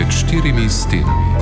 štirimi stenami.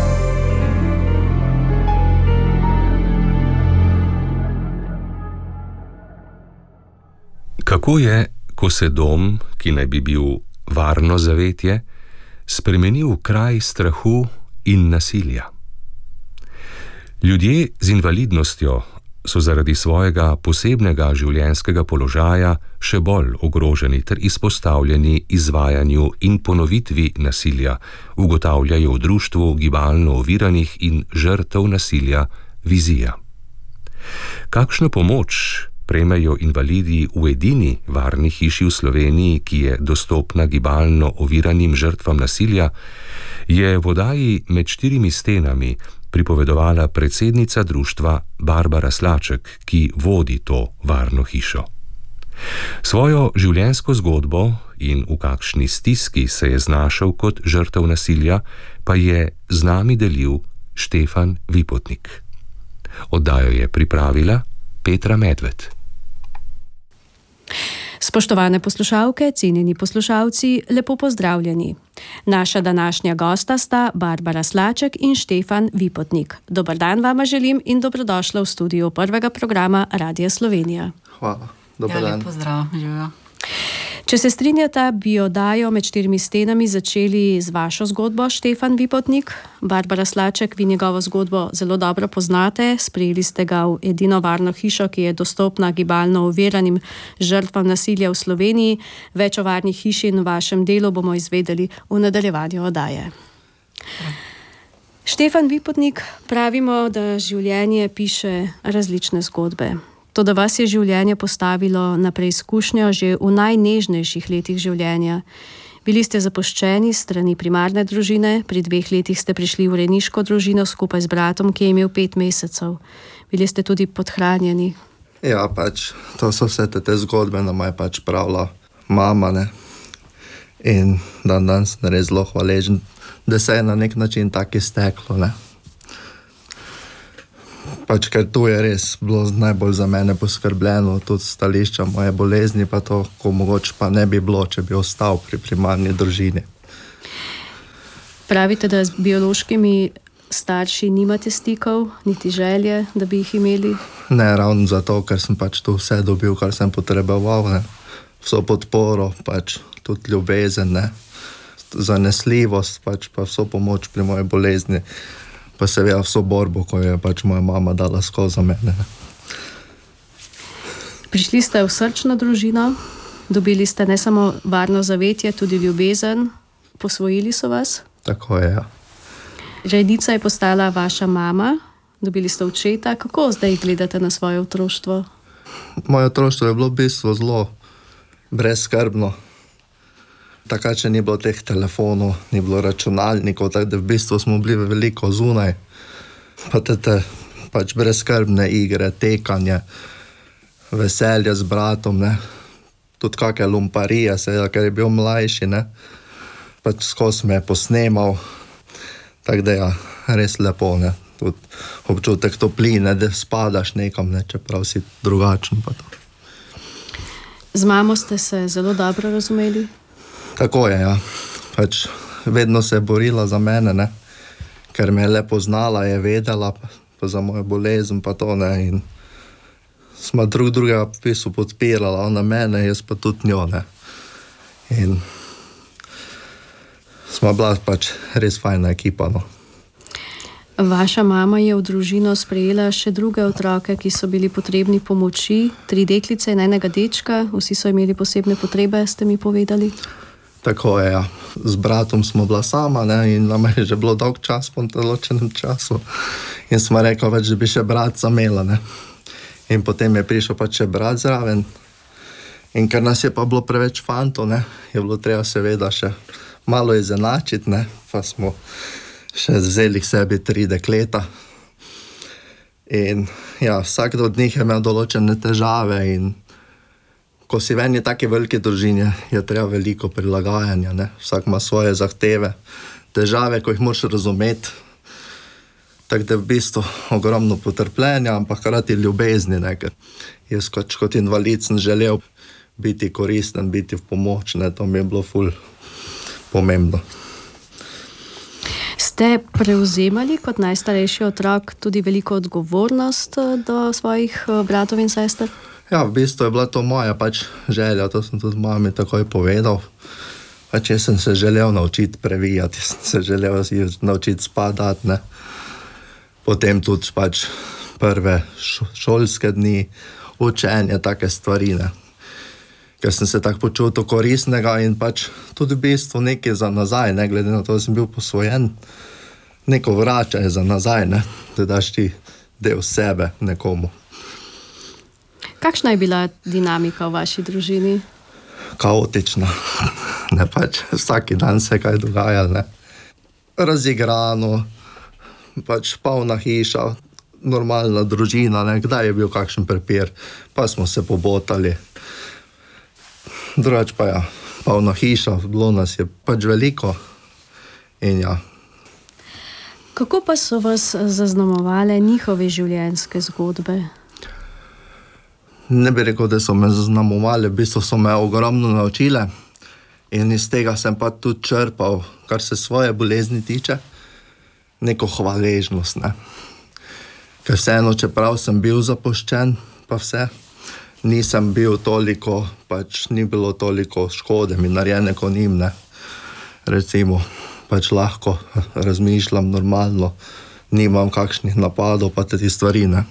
Kako je, ko se dom, ki naj bi bil varno zavetje, spremeni v kraj strahu in nasilja? Ljudje z invalidnostjo so zaradi svojega posebnega življenjskega položaja še bolj ogroženi ter izpostavljeni izvajanju in ponovitvi nasilja, ugotavljajo v društvu gibalno oviranih in žrtev nasilja Vizija. Kakšno pomoč prejmejo invalidi v edini varni hiši v Sloveniji, ki je dostopna gibalno oviranim žrtvam nasilja, je v oddaji Med štirimi stenami pripovedovala predsednica društva Barbara Slaček, ki vodi to varno hišo. Svojo življenjsko zgodbo in v kakšni stiski se je znašel kot žrtev nasilja, pa je z nami delil Štefan Vipotnik. Oddajo je pripravila Petra Medved. Spoštovane poslušalke, cenjeni poslušalci, lepo pozdravljeni. Naša današnja gosta sta Barbara Slaček in Štefan Vipotnik. Dober dan vama želim in dobrodošla v studiu prvega programa Radia Slovenija. Hvala, dober dan. Lep pozdrav, živijo. Če se strinjata, bi oddajo Med štirimi stenami začeli z vašo zgodbo, Štefan Vipotnik. Barbara Slaček, vi njegovo zgodbo zelo dobro poznate. Sprejeli ste ga v edino varno hišo, ki je dostopna gibalno oviranim žrtvam nasilja v Sloveniji. Več o varni hiši in vašem delu bomo izvedeli v nadaljevanju oddaje. Štefan Vipotnik, pravimo, da življenje piše različne zgodbe. Toda vas je življenje postavilo na preizkušnjo že v najnežnejših letih življenja. Bili ste zapuščeni s strani primarne družine, pri 2 letih ste prišli v rejniško družino skupaj z bratom, ki je imel 5 mesecev. Bili ste tudi podhranjeni. Ja, to so vse te zgodbe, nam je pravila mama, ne. In dan sem res zelo hvaležen, da se je na nek način tako izteklo, ne. Ker tu je res bilo najbolj za mene poskrbljeno, tudi stališča moje bolezni, pa to, ko mogoče pa ne bi bilo, če bi ostal pri primarni družini. Pravite, da z biološkimi starši nimate stikov, niti želje, da bi jih imeli? Ne, ravno zato, ker sem tu vse dobil, kar sem potreboval, ne. Vso podporo, tudi ljubezen, ne. Zanesljivost, pa vso pomoč pri moji bolezni. Pa seveda vso borbo, ko je moja mama dala skozi mene. Prišli ste v srčno družino, dobili ste ne samo varno zavetje, tudi ljubezen, posvojili so vas. Tako je, ja. Rejnica je postala vaša mama, dobili ste očeta. Kako zdaj gledate na svoje otroštvo? Moje otroštvo je bilo v bistvu zelo brezskrbno. Takrat, če ni bilo teh telefonov, ni bilo računalnikov, tako da v bistvu smo bili veliko zunaj. Pa te brezskrbne igre, tekanje, veselje z bratom, ne. Tudi kakšne lumparije, seveda, ker je bil mlajši, ne. Skozi me je posnemal, tako da ja, res lepo, ne. Tudi občutek topline, da spadaš nekam, ne, čeprav si drugačen pa to. Z mamo ste se zelo dobro razumeli? Tako je, ja. Vedno se je borila za mene, ne. Ker me je le poznala, je vedela pa za mojo bolezen pa to, ne. In smo drug drugega v bistvu podpirala, ona mene, jaz pa tudi njo, ne. In smo bila res fajna ekipa, no. Vaša mama je v družino sprejela še druge otroke, ki so bili potrebni pomoči. 3 deklice in 1 dečka, vsi so imeli posebne potrebe, ste mi povedali. Tako je, ja. Z bratom smo bila sama, ne, in nam je že bilo dolg čas po določenem času. In smo rekli, da bi še bratca imela, ne. In potem je prišel še brat zraven. In ker nas je pa bilo preveč fantov, ne, je bilo treba seveda še malo izenačiti, ne, pa smo še vzeli k sebi 3 dekleta. In ja, vsak od njih je imel določene težave in ko si v eni taki veliki družini, je treba veliko prilagajanja, ne. Vsak ima svoje zahteve, težave, ko jih moraš razumeti. Tako da v bistvu ogromno potrpljenja, ampak hkrati ljubezni, ne, ker jaz kot invalid sem želel biti koristen, biti v pomoč, ne, to mi je bilo ful pomembno. Ste prevzemali kot najstarejši otrok tudi veliko odgovornost do svojih bratov in sester? Ja, v bistvu je bila to moja želja, to sem tudi mami takoj povedal. Jaz sem se želel naučiti previjati, sem se želel naučiti spadati, ne. Potem tudi prve šolske dni, učenje, take stvari, ne. Ker sem se tako počutil koristnega in tudi v bistvu nekaj za nazaj, ne, glede na to, da sem bil posvojen, neko vračanje za nazaj, ne, da daš ti del sebe nekomu. Kakšna je bila dinamika v vaši družini? Kaotična, ne, vsaki dan se kaj dogajalo, ne. Razigrano, polna hiša, normalna družina, ne, kdaj je bil kakšen prepir, pa smo se pobotali. Drugače pa ja, polna hiša, bilo nas je veliko in ja. Kako pa so vas zaznamovale njihove življenjske zgodbe? Ne bi rekel, da so me zaznamovale, v bistvu so me ogromno naučile in iz tega sem pa tudi črpal, kar se svoje bolezni tiče, neko hvaležnost, ne. Ker vseeno, čeprav sem bil zapuščen, pa vse, nisem bil toliko, ni bilo toliko škode mi narejene kot njim, ne. Recimo, lahko razmišljam normalno, nimam kakšnih napadov, pa te stvari, ne.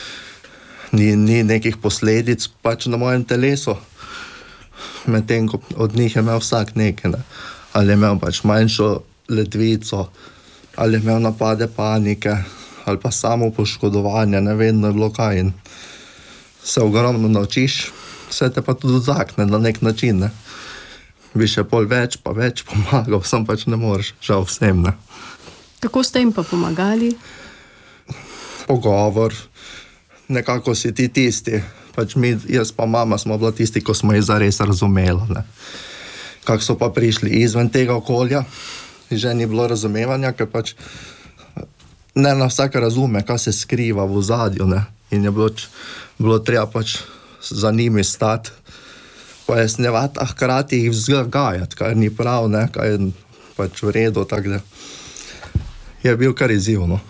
Ni nekih posledic na mojem telesu, medtem ko od njih je imel vsak nekaj, ne. Ali je imel manjšo ledvico, ali je imel napade panike, ali pa samo poškodovanje, ne, vedno je bilo kaj in se ogromno naučiš, vse te pa tudi odzakne na nek način, ne. Bi še pol več pomagal, sam ne moreš, žal vsem, ne. Kako ste jim pa pomagali? Pogovor, nekako si ti tisti, jaz pa mama smo bila tisti, ko smo jih zares razumela, ne. Kako so pa prišli izven tega okolja, že ni bilo razumevanja, ker ne na vsak razume, kaj se skriva v ozadju, ne. In je bilo treba za njimi stati, pojasnjevati, a hkrati jih vzgajati, kaj ni prav, ne, kaj je v redu, tako da je bil kar izzivno.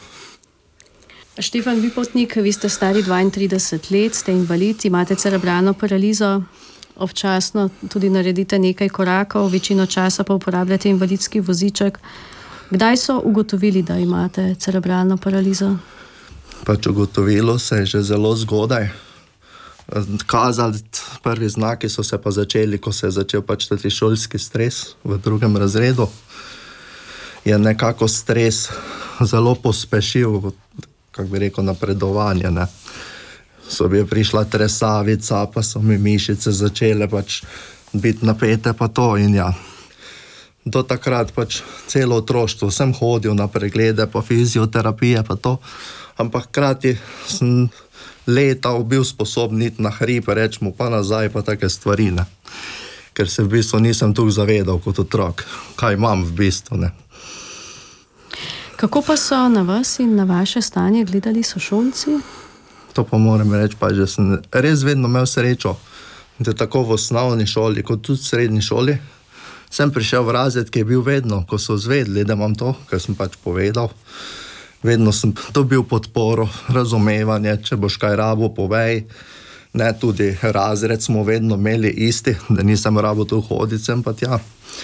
Štefan Vipotnik, vi ste stari 32 let, ste invalid, imate cerebralno paralizo, občasno tudi naredite nekaj korakov, večino časa pa uporabljate invalidski voziček. Kdaj so ugotovili, da imate cerebralno paralizo? Ugotovilo se je že zelo zgodaj. Kazali, prvi znaki so se pa začeli, ko se je začel tati šolski stres v 2. razredu. Je nekako stres zelo pospešil, kako bi rekel, napredovanje, ne. Je prišla tresavica, pa so mi mišice začele biti napete pa to in ja. Do takrat celo otroštvo sem hodil na preglede pa fizioterapije pa to, ampak hkrati sem letal, bil sposoben iti na hrib, rečemo pa nazaj pa take stvari, ne. Ker se v bistvu nisem tukaj zavedal kot otrok, kaj imam v bistvu, ne. Kako pa so na vas in na vaše stanje gledali sošolci? To pa moram reči, že sem res vedno imel srečo, da tako v osnovni šoli kot tudi v srednji šoli sem prišel v razred, ki je bil vedno, ko so zvedeli, da imam to, kar sem povedal. Vedno sem dobil podporo, razumevanje, če boš kaj rabo, povej. Ne, tudi razred smo vedno imeli isti, da nisem rabo tu hoditi, sem pa tja.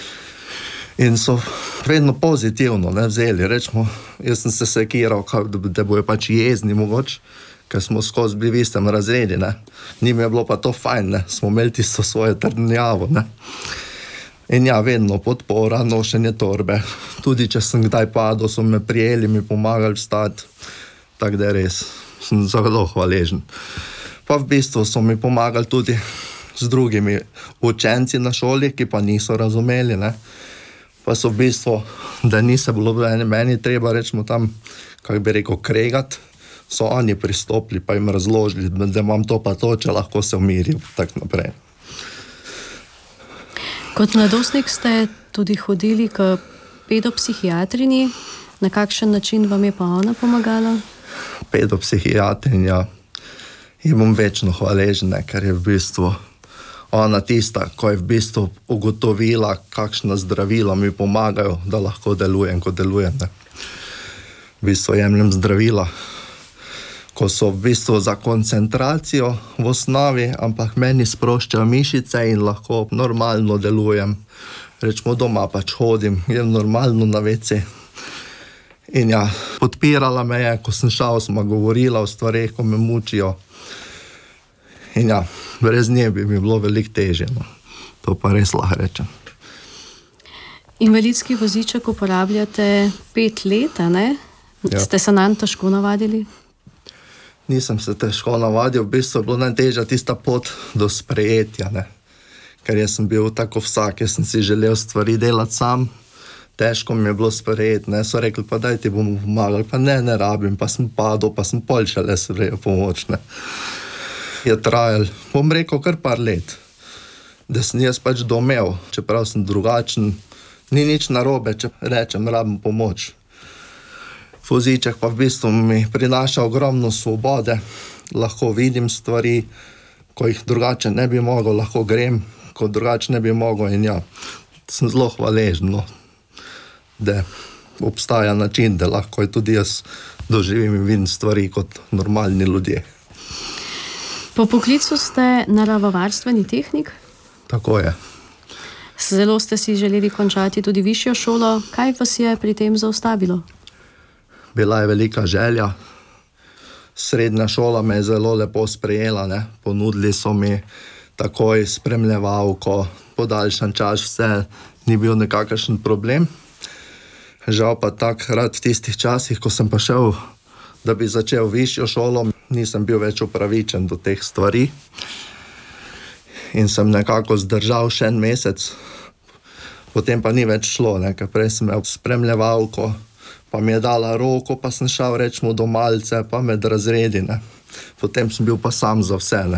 In so vedno pozitivno, ne, vzeli, rečemo, jaz sem se sekiral, da bojo jezni mogoče, ker smo skozi bili v istem razredi, ne. Njim je bilo pa to fajn, ne, smo imeli tisto svoje trdnjavo, ne. In ja, vedno podpora, nošenje torbe. Tudi če sem kdaj padel, so me prijeli, mi pomagali vstati. Tako da res, sem zelo hvaležen. Pa v bistvu so mi pomagali tudi z drugimi učenci na šoli, ki pa niso razumeli, ne. Pa so v bistvu, da niso bilo meni treba, rečemo tam, kako bi rekel, kregati, so oni pristopili pa jim razložili, da imam to pa to, če lahko se umirijo, tako naprej. Kot mladostnik ste tudi hodili k pedopsihiatrinji. Na kakšen način vam je pa ona pomagala? Pedopsihiatrinja, ji bom večno hvaležen, ker je v bistvu ona tista, ko je v bistvu ugotovila, kakšna zdravila mi pomagajo, da lahko delujem, kot delujem. Ne. V bistvu jemljem zdravila, ko so v bistvu za koncentracijo v osnovi, ampak meni sproščajo mišice in lahko normalno delujem. Rečemo doma pač hodim, jem normalno na WC. In ja, podpirala me je, ko sem šel, smo govorila o stvareh, ko me mučijo. In ja, brez nje bi mi bilo veliko težje, no. To pa res lahko rečem. Invalidski voziček uporabljate 5 let, ne? Ja. Ste se nanj težko navadili? Nisem se težko navadil, v bistvu je bilo najtežja tista pot do sprejetja, ne. Ker jaz sem bil tako vsak, jaz sem si želel stvari delati sam, težko mi je bilo sprejeti, ne, so rekli, pa daj ti bomo pomagali, pa ne rabim, pa sem padel, pa sem pol šele sprejel pomoč, ne. Je trajal, bom rekel, kar par let, da sem jaz pač domel, čeprav sem drugačen, ni nič narobe, če rečem, rabim pomoč. Voziček pa v bistvu mi prinaša ogromno svobode, lahko vidim stvari, ko jih drugače ne bi mogel, lahko grem, ko drugače ne bi mogel in ja, sem zelo hvaležen, no, da obstaja način, da lahko tudi jaz doživim in vidim stvari kot normalni ljudje. Po poklicu ste naravovarstveni tehnik? Tako je. Zelo ste si želeli končati tudi višjo šolo. Kaj vas je pri tem zaustavilo? Bila je velika želja. Srednja šola me je zelo lepo sprejela, ne. Ponudili so mi takoj spremljevalko, podaljšan čas, vse ni bil nekakšen problem. Žal pa takrat v tistih časih, ko sem pa šel, da bi začel višjo šolo, nisem bil več upravičen do teh stvari. In sem nekako zdržal še en mesec, potem pa ni več šlo, ne, ker prej sem imel spremljevalko, pa mi je dala roko, pa sem šel rečemo do malce, pa med razredi, ne. Potem sem bil pa sam za vse, ne.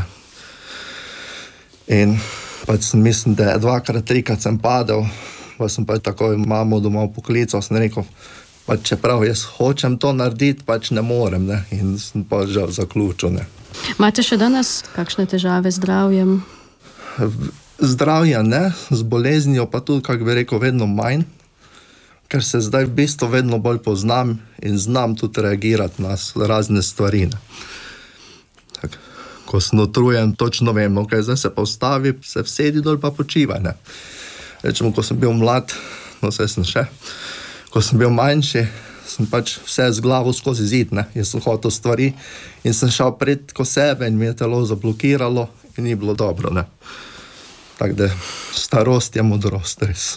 In pač mislim, da 2-krat, 3-krat sem padel, pa sem pa takoj mamo domov poklical, sem rekel, pač čeprav jaz hočem to narediti, pač ne morem, ne. In sem pa žal zaključil, ne. Imate še danes kakšne težave z zdravjem? Zdravja ne, z boleznijo pa tudi, kako bi rekel, vedno manj, ker se zdaj v bistvu vedno bolj poznam in znam tudi reagirati na razne stvari, ne. Tak, ko sem utrujen, točno vem, ok, zdaj se pa ustavi, se vsedi dol pa počivaj, ne. Rečemo, ko sem bil mlad, no saj sem še, ko sem bil manjši, sem pač vse z glavo skozi zid, ne. Jaz sem hotel stvari in sem šel preko sebe in mi je telo zablokiralo in ni bilo dobro, ne. Tako da starost je modrost, res.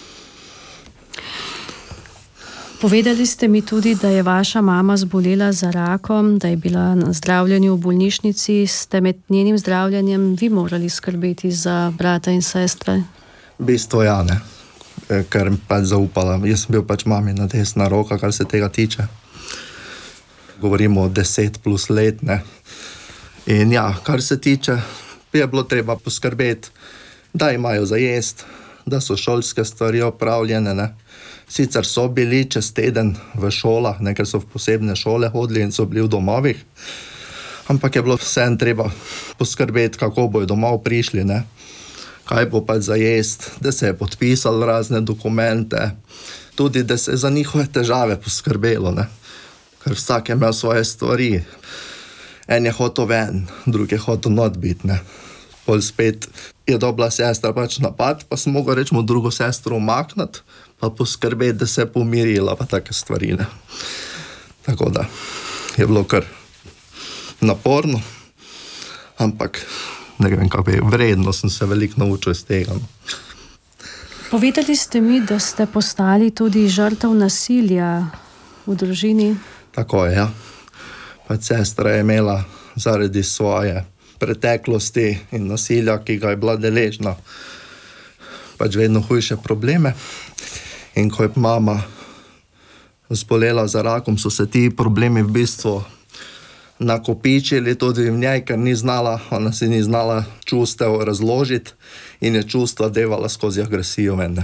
Povedali ste mi tudi, da je vaša mama zbolela za rakom, da je bila na zdravljenju v bolnišnici. Ste med njenim zdravljenjem vi morali skrbeti za brata in sestre? V bistvu ja, ne. Ker mi pač zaupala. Jaz sem bil pač mamina desna roka, kar se tega tiče. Govorimo o 10+ let, ne. In ja, kar se tiče, je bilo treba poskrbeti, da imajo za jesti, da so šolske stvari opravljene, ne. Sicer so bili čez teden v šolah, ne, ker so v posebne šole hodili in so bili v domovih, ampak je bilo vseeno treba poskrbeti, kako bojo domov prišli, ne. Kaj bo pač za jesti, da se je podpisalo razne dokumente, tudi da se je za njihove težave poskrbelo, ne. Ker vsak je imel svoje stvari. En je hotel ven, drug je hotel not biti, ne. Pol spet je dobila sestra pač napad, pa sem mogel rečemo drugo sestro umakniti, pa poskrbeti, da se je pomirila, pa take stvari, ne. Tako da je bilo kar naporno, ampak ne vem, kako je, vredno sem se veliko naučil iz tega. Povedali ste mi, da ste postali tudi žrtev nasilja v družini. Tako je, ja. Pač sestra je imela zaradi svoje preteklosti in nasilja, ki ga je bila deležna, pač vedno hujše probleme. In ko je mama zbolela za rakom, so se ti problemi v bistvu nakopičili tudi v njej, ker ni znala, ona si ni znala čustev razložiti in je čustva devala skozi agresijo ven.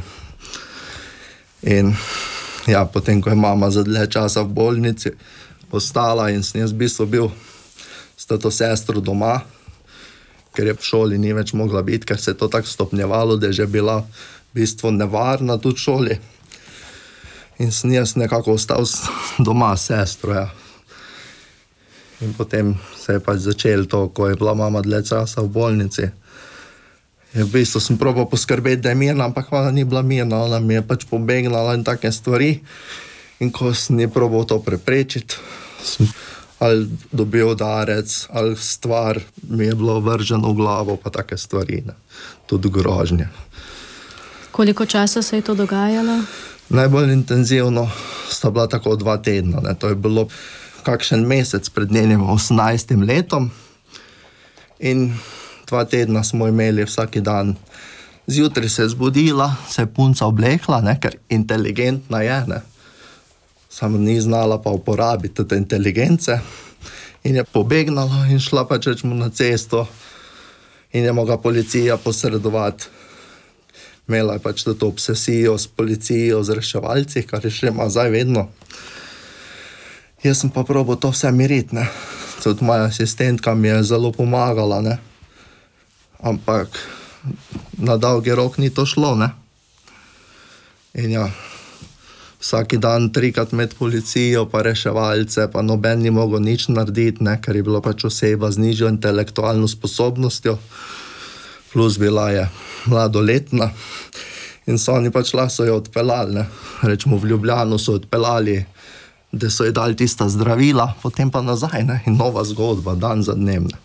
In ja, potem, ko je mama za dlje časa v bolnici ostala in sem jaz v bistvu bil s to sestro doma ker je v šoli ni več mogla biti, ker se je to tako stopnjevalo, da je že bila v bistvu nevarna tudi v šoli. In sem jaz nekako ostal doma s sestro, ja. In potem se je pač začelo to, ko je bila mama dlje časa v bolnici. V bistvu sem probal poskrbeti, da je mirna, ampak ona ni bila mirna, ona mi je pač pobegnala in take stvari. In ko sem je probal to preprečiti, sem ali dobil udarec, ali stvar mi je bilo vrženo v glavo, pa take stvari, ne. Tudi grožnje. Koliko časa se je to dogajalo? Najbolj intenzivno sta bila tako 2 tedna, ne. To je bilo kakšen mesec pred njenim 18. letom in 2 tedna smo imeli vsaki dan. Zjutraj se je zbudila, se je punca oblekla, ne, ker inteligentna je, ne. Samo ni znala pa uporabiti te inteligence in je pobegnala in šla pač rečemo na cesto in je mogla policija posredovati. Imela je pač to obsesijo s policijo, z reševalci, kar je še ima zdaj vedno. Jaz sem pa probal to vse miriti, ne. Tudi moja asistentka mi je zelo pomagala, ne. Ampak na dolgi rok ni to šlo, ne. In ja, vsaki dan 3-krat med policijo pa reševalce, pa noben ni mogel nič narediti, ne, ker je bila pač oseba z nižjo intelektualno sposobnostjo, plus bila je mladoletna in so oni pač so jo odpeljali, ne. Rečemo, v Ljubljano so odpeljali, da so ji dali tista zdravila, potem pa nazaj, ne, in nova zgodba, dan za dnem, ne.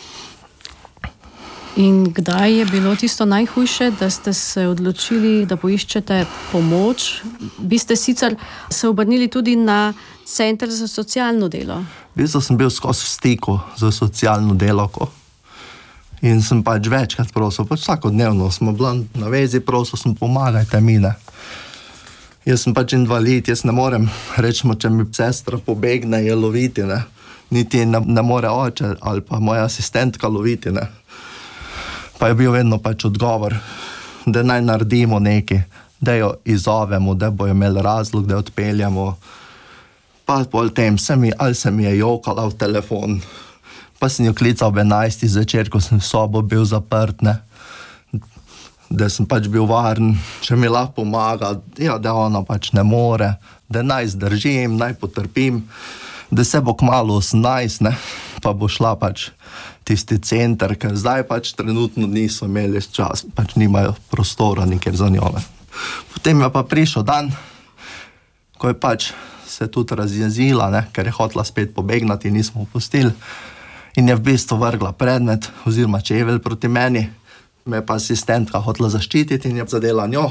In kdaj je bilo tisto najhujše, da ste se odločili, da poiščete pomoč? Bi ste sicer se obrnili tudi na center za socialno delo? V bistvu sem bil skozi v stiku za socialno delavko in sem pač večkrat prosil, pač vsakodnevno smo bili na vezi, prosil sem, pomagajte mi, ne. Jaz sem pač invalid, jaz ne morem, rečemo, če mi sestra pobegne, je loviti, ne. Niti ne more oče ali pa moja asistentka loviti, ne. Pa je bil vedno pač odgovor, da naj naredimo nekaj, da jo izzovemo, da bojo imeli razlog, da jo odpeljamo. Pa pol tem ali se mi je jokala v telefon, pa sem jo klical ob 11. zvečer, ko sem v sobo bil zaprt, ne. Da sem pač bil varen, če mi lahko pomaga, ja, da ona pač ne more, da naj zdržim, naj potrpim, da se bo kmalu 18, ne, pa bo šla pač tisti center, ker zdaj pač trenutno niso imeli čas, pač nimajo prostora nikjer za njo, ne. Potem je pa prišel dan, ko je pač se tudi razjezila, ne, ker je hotela spet pobegnati in nismo pustili in je v bistvu vrgla predmet oziroma čevelj proti meni. Me je pa asistentka hotela zaščititi in je zadela njo.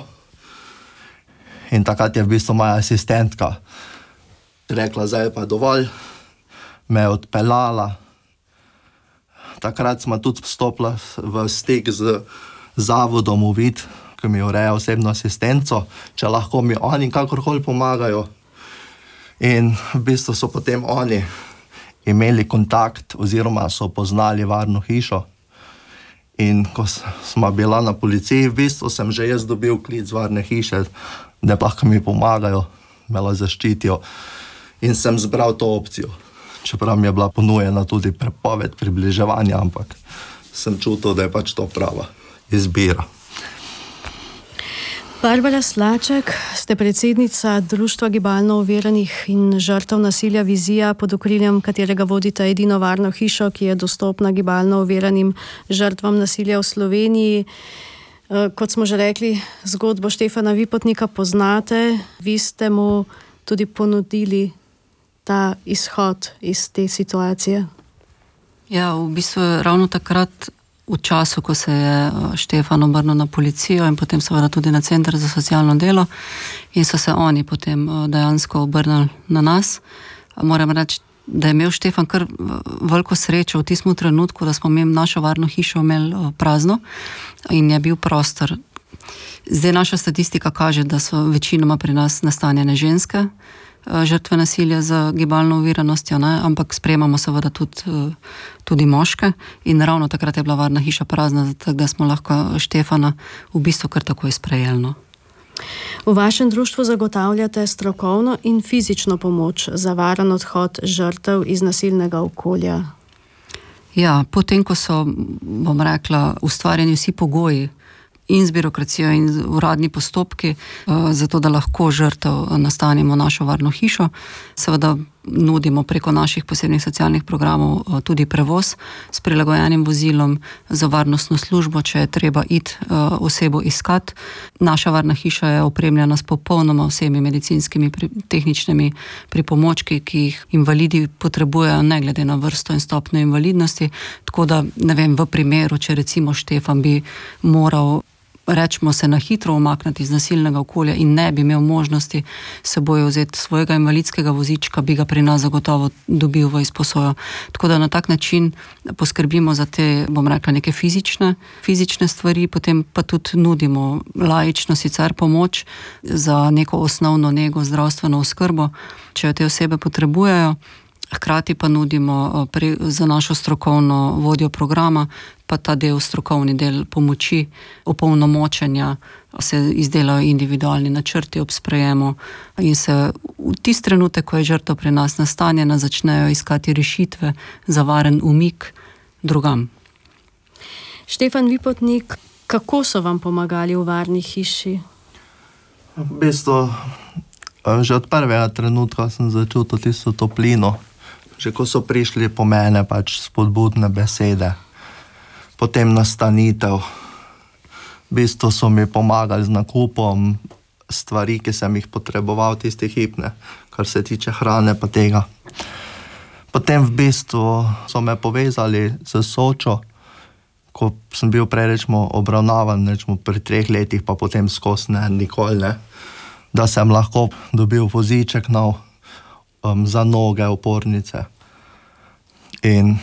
In takrat je v bistvu moja asistentka rekla, zdaj je pa dovolj, me je odpeljala. Takrat smo tudi vstopila v stik z zavodom Uvid, ki mi ureja osebno asistenco, če lahko mi oni kakorkoli pomagajo. In v bistvu so potem oni imeli kontakt oziroma so poznali varno hišo. In ko smo bila na policiji, v bistvu sem že jaz dobil klic varne hiše, da lahko mi pomagajo, me zaščitijo. In sem zbral to opcijo. Čeprav mi je bila ponujena tudi prepoved približevanja, ampak sem čutil, da je pač to prava izbira. Barbara Slaček, ste predsednica Društva gibalno oviranih in žrtev nasilja Vizija, pod okriljem katerega vodite edino varno hišo, ki je dostopna gibalno oviranim žrtvam nasilja v Sloveniji. Kot smo že rekli, zgodbo Štefana Vipotnika poznate, vi ste mu tudi ponudili ta izhod iz te situacije. Ja, v bistvu ravno takrat, v času, ko se je Štefan obrnil na policijo in potem seveda tudi na center za socialno delo in so se oni potem dejansko obrnili na nas. Moram reči, da je imel Štefan kar veliko srečo v tistem trenutku, da smo našo varno hišo imeli prazno in je bil prostor. Zdaj naša statistika kaže, da so večinoma pri nas nastanjene ženske, žrtve nasilja z gibalno oviranostjo, ne? Ampak sprejemamo seveda tudi moške in ravno takrat je bila varna hiša prazna, tako da smo lahko Štefana v bistvu kar takoj sprejeli, no. V vašem društvu zagotavljate strokovno in fizično pomoč za varen odhod žrtev iz nasilnega okolja. Ja, potem, ko so, bom rekla, ustvarjeni vsi pogoji in z birokracijo in z uradni postopki, zato da lahko žrtev nastanimo našo varno hišo, seveda nudimo preko naših posebnih socialnih programov tudi prevoz s prilagojenim vozilom za varnostno službo, če je treba iti osebo iskat. Naša varna hiša je opremljena s popolnoma vsemi medicinskimi tehničnimi pripomočki, ki jih invalidi potrebujejo ne glede na vrsto in stopnjo invalidnosti, tako da, ne vem, v primeru, če recimo Štefan bi moral, rečemo, se na hitro umakniti iz nasilnega okolja in ne bi imel možnosti seboj vzeti svojega invalidskega vozička, bi ga pri nas zagotovo dobil v izposojo. Tako da na tak način poskrbimo za te, bom rekla, neke fizične stvari, potem pa tudi nudimo laično sicer pomoč za neko osnovno nego, zdravstveno oskrbo, če jo te osebe potrebujejo. Hkrati pa nudimo za našo strokovno vodjo programa pa ta del, strokovni del pomoči, opolnomočenja, se izdelajo individualni načrti ob sprejemu in se v tisti trenutek, ko je žrtev pri nas nastanjena, začnejo iskati rešitve za varen umik drugam. Štefan Vipotnik, kako so vam pomagali v varni hiši? V bistvu, že od prvega trenutka sem začutil tisto toplino. Že ko so prišli po mene, pač spodbudne besede, potem nastanitev. V bistvu so mi pomagali z nakupom stvari, ki sem jih potreboval, tiste hipne, kar se tiče hrane pa tega. Potem v bistvu so me povezali z Sočo, ko sem bil prej, rečemo, obravnavan, rečemo, pri 3 letih, pa potem skozi nikoli ne, da sem lahko dobil voziček nov, za noge, opornice. In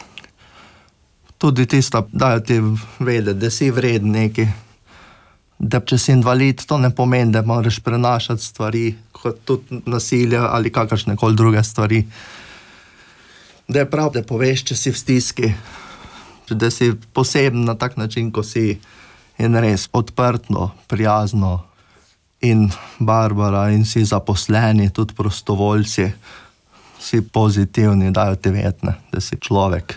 tudi tista, dajo ti vedeti, da si vreden neki, da če si invalid, to ne pomeni, da moraš prenašati stvari, kot tudi nasilje ali kakršnekoli druge stvari. Da je prav, da poveš, če si v stiski, da si poseben na tak način, ko si, in res odprtno, prijazno, in Barbara in si zaposleni, tudi prostovoljci, si pozitivni, dajo ti vedeti, da si človek.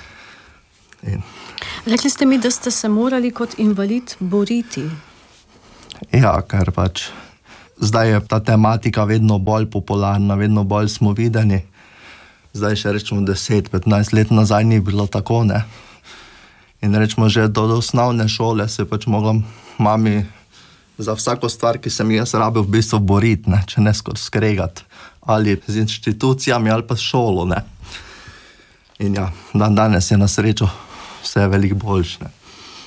Rekli ste mi, da ste se morali kot invalid boriti. Ja, ker pač zdaj je ta tematika vedno bolj popularna, vedno bolj smo videni. Zdaj še rečemo 10-15 let nazaj ni bilo tako, ne. In rečemo, že do osnovne šole se pač mogla mami za vsako stvar, ki sem jaz rabil, v bistvu boriti, ne, če ne skregati. Ali z inštitucijami, ali pa s šolo, ne. In ja, danes je na srečo vse veliko boljše, ne.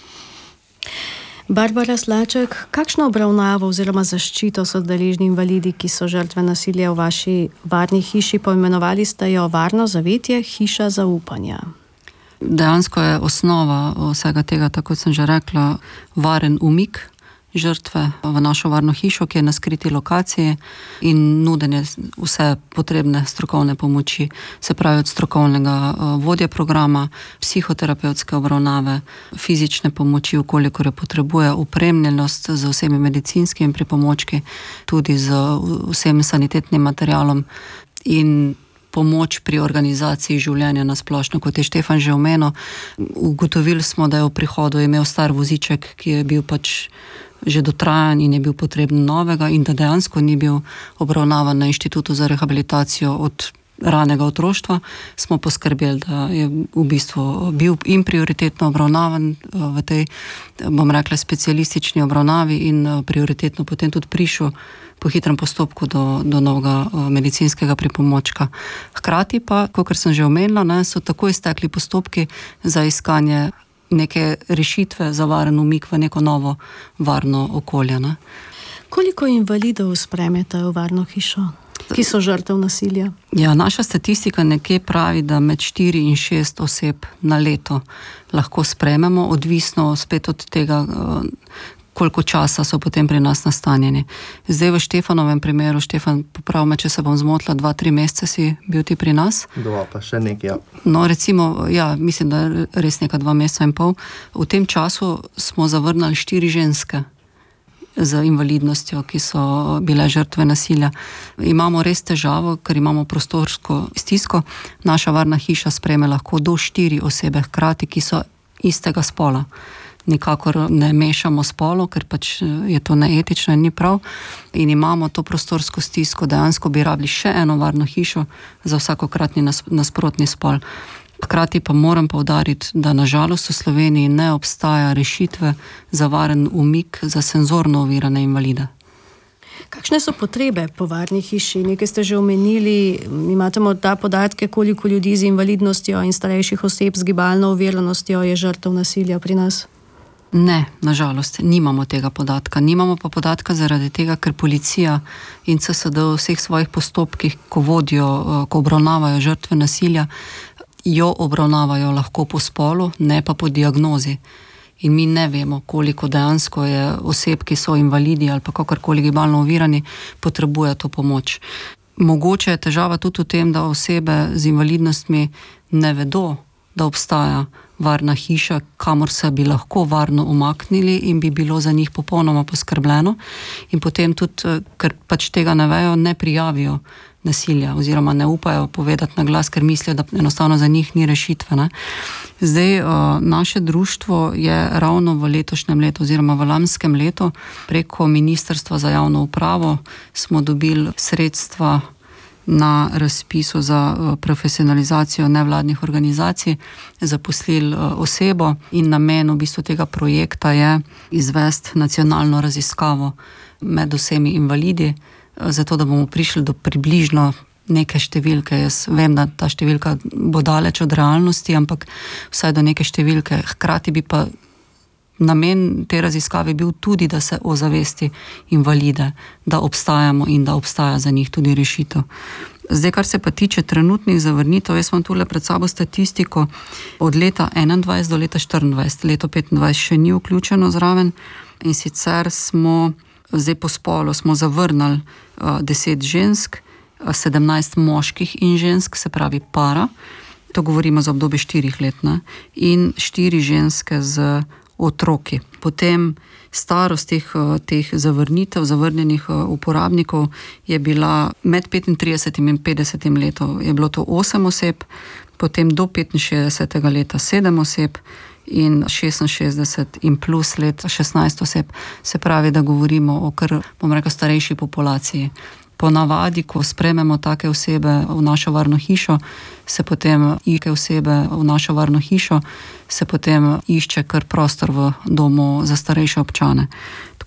Barbara Slaček, kakšno obravnavo oziroma zaščito so deležni invalidi, ki so žrtve nasilja v vaši varni hiši? Poimenovali ste jo Varno zavetje, hiša zaupanja. Dejansko je osnova vsega tega, tako sem že rekla, varen umik žrtve v našo varno hišo, ki je na skriti lokaciji, in nudenje vse potrebne strokovne pomoči, se pravi od strokovnega vodje programa, psihoterapevtske obravnave, fizične pomoči, ukolikor jo potrebuje, opremljenost z vsemi medicinskimi pripomočki, tudi z vsem sanitetnim materialom in pomoč pri organizaciji življenja na splošno. Kot je Štefan že omenil, ugotovili smo, da je v prihodu imel star voziček, ki je bil pač že dotrajan in je bil potreben novega, in da dejansko ni bil obravnavan na Inštitutu za rehabilitacijo od ranega otroštva, smo poskrbeli, da je v bistvu bil in prioritetno obravnavan v tej, bom rekla, specialistični obravnavi in prioritetno potem tudi prišel po hitrem postopku do novega medicinskega pripomočka. Hkrati pa, kakor sem že omenila, so takoj stekli postopki za iskanje neke rešitve za varen umik v neko novo varno okolje. Ne? Koliko invalidov sprejmete v varno hišo, ki so žrtev nasilja? Ja, naša statistika nekje pravi, da med 4 in 6 oseb na leto lahko sprejmemo, odvisno spet od tega, koliko časa so potem pri nas nastanjeni. Zdaj v Štefanovem primeru, Štefan, poprav me, če se bom zmotila, 2-3 mesece si bil ti pri nas. 2 pa še nekaj, ja. No, recimo, ja, mislim, da res neka 2 meseca in pol. V tem času smo zavrnili 4 ženske z invalidnostjo, ki so bile žrtve nasilja. Imamo res težavo, ker imamo prostorsko prostorsko stisko. Naša varna hiša sprejme lahko do 4 osebe hkrati, ki so istega spola. Nikakor ne mešamo spolov, ker pač je to neetično in ni prav. In imamo to prostorsko stisko, dejansko bi rabili še eno varno hišo za vsakokratni nasprotni spol. Hkrati pa moram poudariti, da nažalost v Sloveniji ne obstaja rešitve za varen umik za senzorno ovirane invalide. Kakšne so potrebe po varni hiši? Nekaj ste že omenili, imate morda podatke, koliko ljudi z invalidnostjo in starejših oseb z gibalno oviranostjo je žrtev nasilja pri nas? Ne, nažalost, nimamo tega podatka. Nimamo pa podatka zaradi tega, ker policija in CSD v vseh svojih postopkih, ko vodijo, ko obravnavajo žrtve nasilja, jo obravnavajo lahko po spolu, ne pa po diagnozi. In mi ne vemo, koliko dejansko je oseb, ki so invalidi ali pa kakorkoli gibalno ovirani, potrebuje to pomoč. Mogoče je težava tudi v tem, da osebe z invalidnostmi ne vedo, da obstaja varna hiša, kamor se bi lahko varno umaknili in bi bilo za njih popolnoma poskrbljeno. In potem tudi, ker pač tega ne vejo, ne prijavijo nasilja oziroma ne upajo povedati na glas, ker mislijo, da enostavno za njih ni rešitve. Ne? Zdaj, naše društvo je ravno v letošnjem letu oziroma v lanskem letu preko Ministrstva za javno upravo smo dobili sredstva na razpisu za profesionalizacijo nevladnih organizacij, zaposlili osebo in namen v bistvu tega projekta je izvesti nacionalno raziskavo med vsemi invalidi, zato da bomo prišli do približno neke številke. Jaz vem, da ta številka bo daleč od realnosti, ampak vsaj do neke številke. Hkrati bi pa namen te raziskave bil tudi, da se ozavesti invalide, da obstajamo in da obstaja za njih tudi rešitev. Zdaj, kar se pa tiče trenutnih zavrnitev, jaz imam tule pred sabo statistiko od leta 21 do leta 24. Leto 25 še ni vključeno zraven in sicer smo, zdaj po spolu, smo zavrnili 10 žensk, 17 moških in žensk, se pravi para, to govorimo za obdobje 4 let, ne? In 4 ženske z otroki. Potem starost teh zavrnitev, zavrnjenih uporabnikov je bila med 35 in 50 letom, je bilo to 8 oseb, potem do 65 leta 7 oseb in 66 in plus let 16 oseb. Se pravi, da govorimo o kar, bom rekel, starejši populaciji. Po navadi, ko sprejmemo take osebe v našo varno hišo, se potem išče kar prostor v domu za starejše občane.